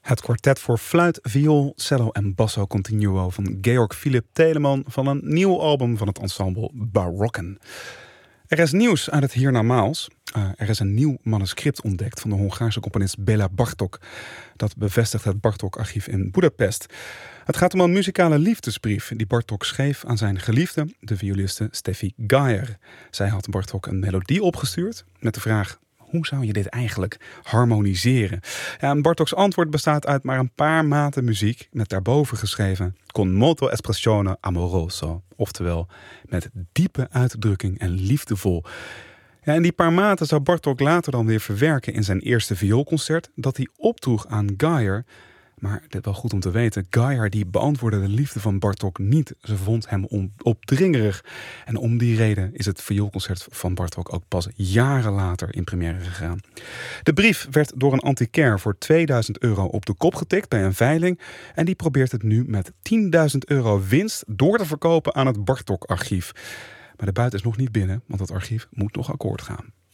Het kwartet voor fluit, viool, cello en basso continuo van Georg Philipp Telemann van een nieuw album van het ensemble Barokken. Er is nieuws uit het hiernamaals. Er is een nieuw manuscript ontdekt van de Hongaarse componist Béla Bartók. Dat bevestigt het Bartók-archief in Boedapest. Het gaat om een muzikale liefdesbrief die Bartók schreef aan zijn geliefde, de violiste Steffi Gayer. Zij had Bartók een melodie opgestuurd met de vraag: hoe zou je dit eigenlijk harmoniseren? Ja, en Bartóks antwoord bestaat uit maar een paar maten muziek met daarboven geschreven con molto espressione amoroso. Oftewel met diepe uitdrukking en liefdevol. Ja, en die paar maten zou Bartók later dan weer verwerken in zijn eerste vioolconcert dat hij opdroeg aan Gayer. Maar dit wel goed om te weten, Gayer die beantwoordde de liefde van Bartók niet. Ze vond hem opdringerig. En om die reden is het vioolconcert van Bartók ook pas jaren later in première gegaan. De brief werd door een antiquair voor €2000 op de kop getikt bij een veiling. En die probeert het nu met €10.000 winst door te verkopen aan het Bartók-archief. Maar de buit is nog niet binnen, want het archief moet nog akkoord gaan.